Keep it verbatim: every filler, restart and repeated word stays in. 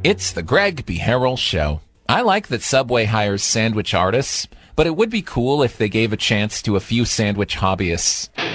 It's the Greg B. Harrell Show. I like that Subway hires sandwich artists, but it would be cool if they gave a chance to a few sandwich hobbyists.